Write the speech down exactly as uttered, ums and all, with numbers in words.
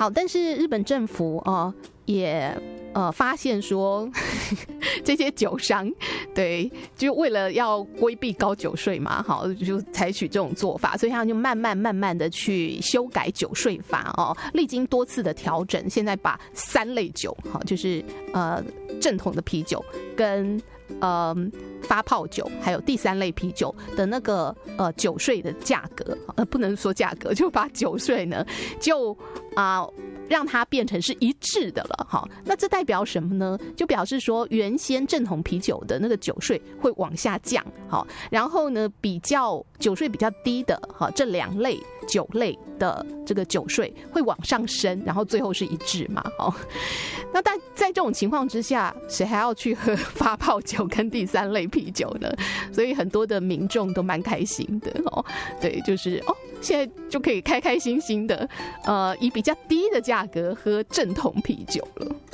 好，但是日本政府哦、呃、也呃发现说这些酒商对，就为了要规避高酒税嘛，好，就采取这种做法，所以他就慢慢慢慢的去修改酒税法哦，历经多次的调整，现在把三类酒，好，就是呃正统的啤酒跟呃发泡酒，还有第三类啤酒的那个呃酒税的价格，呃不能说价格，就把酒税呢就啊。呃让它变成是一致的了哈，那这代表什么呢？就表示说原先正统啤酒的那个酒税会往下降，好，然后呢比较酒税比较低的哈这两类酒类的这个酒税会往上升，然后最后是一致嘛，好，那但在这种情况之下，谁还要去喝发泡酒跟第三类啤酒呢？所以很多的民众都蛮开心的哦，对，就是哦。现在就可以开开心心的，呃，以比较低的价格喝正统啤酒了。